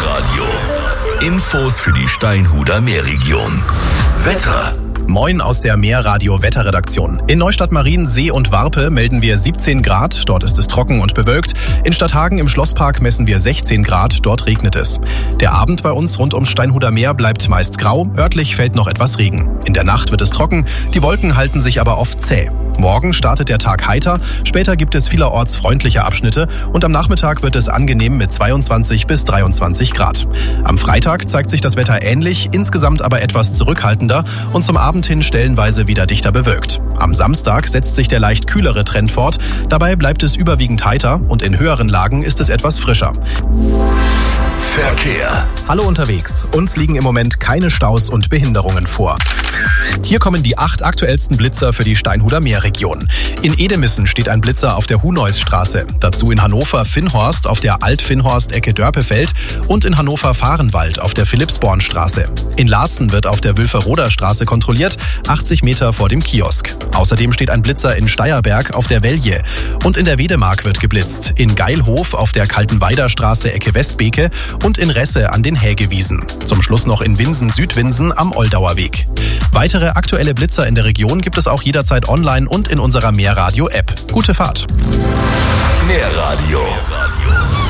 Meerradio. Infos für die Steinhuder Meerregion. Wetter. Moin aus der Meerradio-Wetterredaktion. In Neustadt-Marien, See und Warpe melden wir 17 Grad, dort ist es trocken und bewölkt. In Stadthagen im Schlosspark messen wir 16 Grad, dort regnet es. Der Abend bei uns rund ums Steinhuder Meer bleibt meist grau, örtlich fällt noch etwas Regen. In der Nacht wird es trocken, die Wolken halten sich aber oft zäh. Morgen startet der Tag heiter, später gibt es vielerorts freundliche Abschnitte und am Nachmittag wird es angenehm mit 22 bis 23 Grad. Am Freitag zeigt sich das Wetter ähnlich, insgesamt aber etwas zurückhaltender und zum Abend hin stellenweise wieder dichter bewölkt. Am Samstag setzt sich der leicht kühlere Trend fort, dabei bleibt es überwiegend heiter und in höheren Lagen ist es etwas frischer. Verkehr. Hallo unterwegs, uns liegen im Moment keine Staus und Behinderungen vor. Hier kommen die 8 aktuellsten Blitzer für die Steinhuder Meerregion. In Edemissen steht ein Blitzer auf der Hunoisstraße. Dazu in Hannover Finnhorst auf der Alt-Finnhorst-Ecke Dörpefeld und in Hannover Fahrenwald auf der Philippsbornstraße. In Laatzen wird auf der Wülferoder Straße kontrolliert, 80 Meter vor dem Kiosk. Außerdem steht ein Blitzer in Steierberg auf der Wellje. Und in der Wedemark wird geblitzt. In Geilhof auf der Kaltenweider Straße Ecke Westbeke und in Resse an den Hägewiesen. Zum Schluss noch in Winsen-Südwinsen am Oldauer Weg. Weitere aktuelle Blitzer in der Region gibt es auch jederzeit online und in unserer Meerradio-App. Gute Fahrt! Meerradio.